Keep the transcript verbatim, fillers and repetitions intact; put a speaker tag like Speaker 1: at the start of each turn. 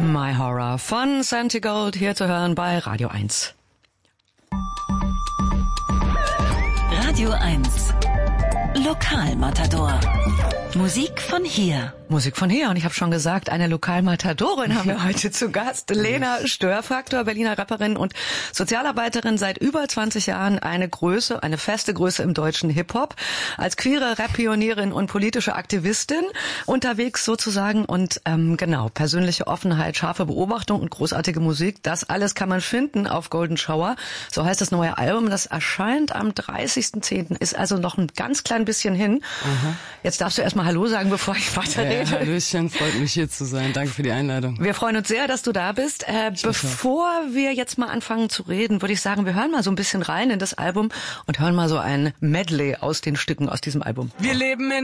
Speaker 1: My Horror von Santigold hier zu hören bei Radio eins.
Speaker 2: Radio eins Lokalmatador. Musik von hier.
Speaker 1: Musik von hier. Und ich habe schon gesagt, eine Lokalmatadorin haben wir heute zu Gast. Lena Störfaktor, Berliner Rapperin und Sozialarbeiterin, seit über zwanzig Jahren eine Größe, eine feste Größe im deutschen Hip-Hop. Als queere Rap-Pionierin und politische Aktivistin unterwegs sozusagen. Und ähm, genau, persönliche Offenheit, scharfe Beobachtung und großartige Musik. Das alles kann man finden auf Golden Shower. So heißt das neue Album. Das erscheint am dreißigsten zehnten Ist also noch ein ganz klein bisschen hin. Aha. Jetzt darfst du erstmal Hallo sagen, bevor ich weiterrede.
Speaker 3: Ja, Hallöchen, freut mich hier zu sein. Danke für die Einladung.
Speaker 1: Wir freuen uns sehr, dass du da bist. Äh, bevor wir jetzt mal anfangen zu reden, würde ich sagen, wir hören mal so ein bisschen rein in das Album und hören mal so ein Medley aus den Stücken aus diesem Album.
Speaker 3: Wir leben in